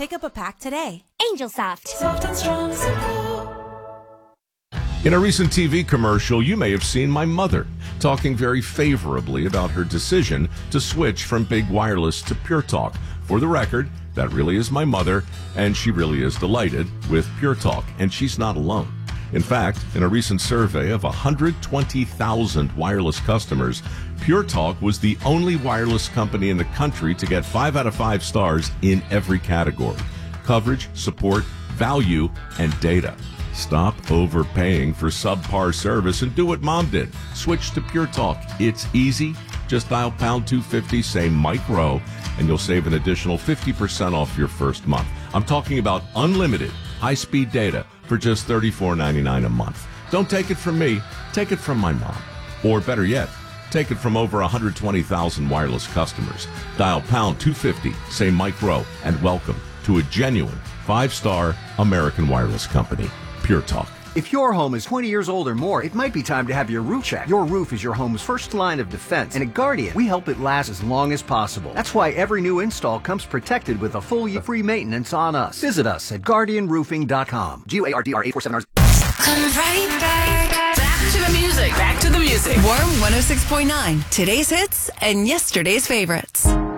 Pick up a pack today. Angel Soft. Soft and strong, simple. In a recent TV commercial, you may have seen my mother talking very favorably about her decision to switch from big wireless to Pure Talk. For the record, that really is my mother, and she really is delighted with Pure Talk, and she's not alone. In fact, in a recent survey of 120,000 wireless customers, Pure Talk was the only wireless company in the country to get 5 out of 5 stars in every category: coverage, support, value, and data. Stop overpaying for subpar service and do what Mom did. Switch to Pure Talk. It's easy. Just dial pound 250, say Mike Rowe, and you'll save an additional 50% off your first month. I'm talking about unlimited high-speed data for just $34.99 a month. Don't take it from me. Take it from my mom. Or better yet, take it from over 120,000 wireless customers. Dial pound 250, say Mike Rowe, and welcome to a genuine 5-star American wireless company. Pure Talk. If your home is 20 years old or more, it might be time to have your roof checked. Your roof is your home's first line of defense, and at Guardian, we help it last as long as possible. That's why every new install comes protected with a full year free maintenance on us. Visit us at GuardianRoofing.com. GUARDR 847 Come right back. Back to the music. Back to the music. Warm 106.9. Today's hits and yesterday's favorites.